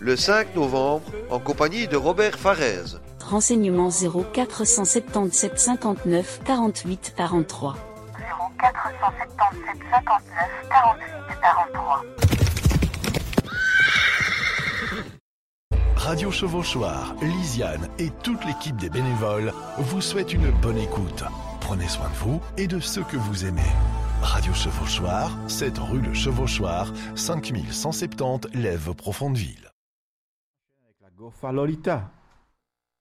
le 5 novembre en compagnie de Robert Farès. Renseignements 0477 59 48 43. 0477 59 48 43. Radio Chevauchoir, Lisiane et toute l'équipe des bénévoles vous souhaitent une bonne écoute. Prenez soin de vous et de ceux que vous aimez. Radio Chevauchoir, 7 rue Le Chevauchoir, 5170 Lèves Profondeville. Avec la Gofa Lolita.